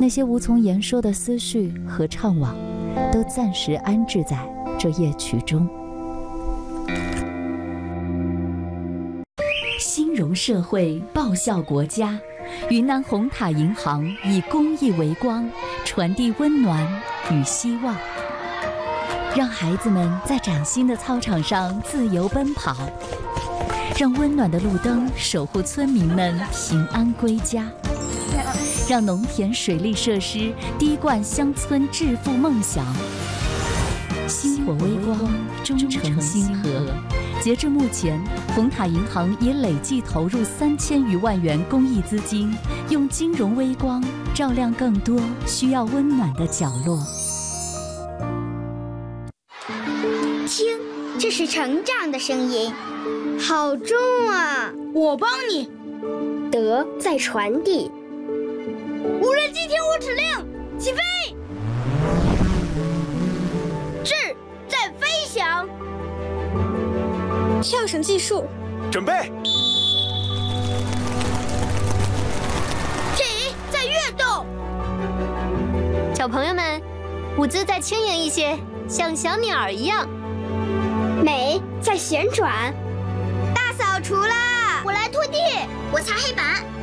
那些无从言说的思绪和怅惘，都暂时安置在这夜曲中。兴荣社会，报效国家。云南红塔银行以公益为光，传递温暖与希望，让孩子们在崭新的操场上自由奔跑，让温暖的路灯守护村民们平安归家，让农田水利设施滴灌乡村致富梦想。星火微光，忠诚星河。截至目前，红塔银行已累计投入3000余万元公益资金，用金融微光照亮更多需要温暖的角落。 听，这是成长的声音，好重啊！ 我帮你。 德在传递。 无人机听我指令，起飞！志在飞翔。 跳绳技术， 准备。 体在跃动。 小朋友们，舞姿再轻盈一些，像小鸟一样。 美在旋转。 大扫除啦！ 我来拖地，我擦黑板。